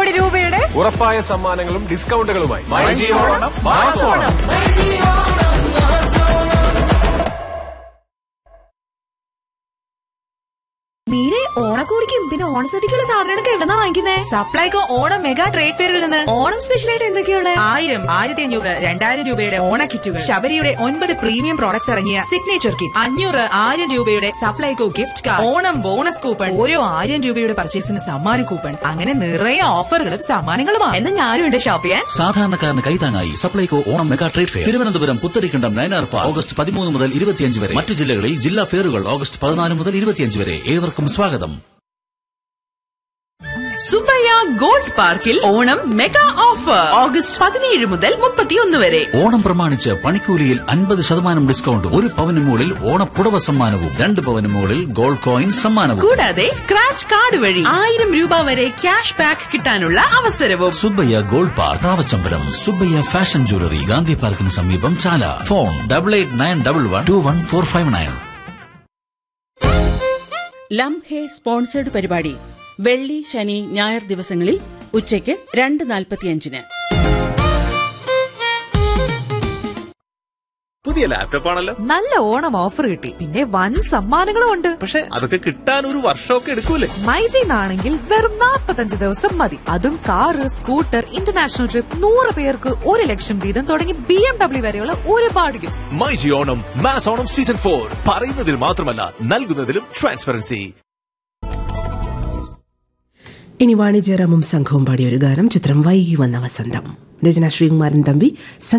കോടി രൂപയുടെ ഉറപ്പായ സമ്മാനങ്ങളും ഡിസ്കൗണ്ടുകളുമായി മീരെ ഓണക്കോടിക്കും പിന്നെ ഓണസദ്യക്കുള്ള സാധനങ്ങളൊക്കെ എവിടെന്നാ വാങ്ങിക്കുന്നേ? സപ്ലൈകോ ഓണം മെഗാ ട്രേഡ് ഫെയറിൽ നിന്ന്. ഓണം സ്പെഷ്യലായിട്ട് എന്തൊക്കെയുള്ള? 1000, 1500, 2000 രൂപയുടെ ഓണ കിറ്റുകൾ, ശബരിയുടെ 9 പ്രീമിയം പ്രോഡക്ട്സ് ഇറങ്ങിയ സിഗ്നേച്ചർ കിറ്റ്, 500, 1000 രൂപയുടെ Supplyco gift card, Onam bonus coupon, ഓരോ 1000 രൂപയുടെ പർച്ചേസിന് സമ്മാന കൂപ്പൺ, അങ്ങനെ നിറയെ ഓഫറുകളും സമ്മാനങ്ങളുമാണ്. എന്നാ ഞാനും ഉണ്ട് ഷോപ്പ് ചെയ്യാൻ. സാധാരണക്കാരന് കൈതാങ്ങായി Supplyco Onam mega trade fair Thiruvananthapuram Putharikandam Nayanar park August 13 മുതൽ 25 വരെ. മറ്റു ജില്ലകളിൽ ജില്ലാ ഫെയറുകൾ ഓഗസ്റ്റ് 14 മുതൽ 25 വരെ. ഏവർക്കും സ്വാഗതം. സുബയ്യ ഗോൾഡ് പാർക്കിൽ ഓണം മെഗാ ഓഫർ ഓഗസ്റ്റ് 17 മുതൽ 31 വരെ. ഓണം പ്രമാണിച്ച് പണിക്കൂലിയിൽ 50% ഡിസ്കൗണ്ടും, 1 പവന് മുകളിൽ ഓണപ്പുടവ സമ്മാനവും, 2 പവന് മുകളിൽ ഗോൾഡ് കോയിൻ സമ്മാനവും, കൂടാതെ സ്ക്രാച്ച് കാർഡ് വഴി 1000 രൂപ വരെ ക്യാഷ് ബാക്ക് കിട്ടാനുള്ള അവസരവും. Subbaiah gold park റാവച്ചമ്പലം. Subbaiah fashion jewellery, Gandhi പാർക്കിന് സമീപം, ചാല. ഫോൺ 8891114559. ലംഹെ സ്പോൺസേഡ് പരിപാടി വെള്ളി, ശനി, ഞായർ ദിവസങ്ങളിൽ ഉച്ചയ്ക്ക് 2:45. പുതിയ ലാപ്ടോപ്പ് ആണല്ലോ. നല്ല ഓണം ഓഫർ കിട്ടി, പിന്നെ വൻ സമ്മാനങ്ങളും ഉണ്ട്. പക്ഷെ അതൊക്കെ കിട്ടാൻ ഒരു വർഷമൊക്കെ എടുക്കൂലേ? മൈജിന്നാണെങ്കിൽ വെറും 45 ദിവസം മതി. അതും കാറ്, സ്കൂട്ടർ, ഇന്റർനാഷണൽ ട്രിപ്പ്, 100 പേർക്ക് 1 ലക്ഷം വീതം തുടങ്ങി BMW വരെയുള്ള ഒരുപാട് gifts. MyG Onam mass Onam season 4 പറയുന്നതിൽ മാത്രമല്ല നൽകുന്നതിലും ട്രാൻസ്പെറൻസി. ഇനി വാണിജ്യറാമും സംഘവും പാടിയ ഒരു ഗാനം. ചിത്രം വൈകി വന്ന വസന്തം. രചന ശ്രീകുമാരൻ തമ്പി,